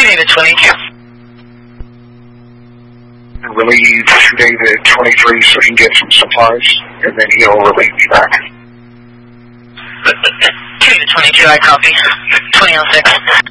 David 22. Relieve David 23 so he can get some supplies, and then he'll relieve me back. David 22, I copy. 2006.